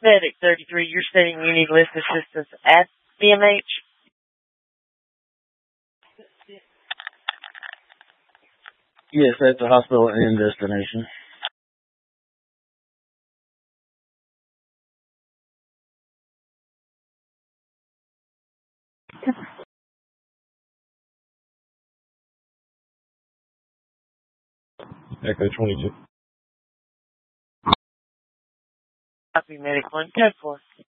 Medic 33, you're stating you need lift assistance at BMH? Yes, at the hospital and destination. Echo 22. Copy, Medic 1, code 4.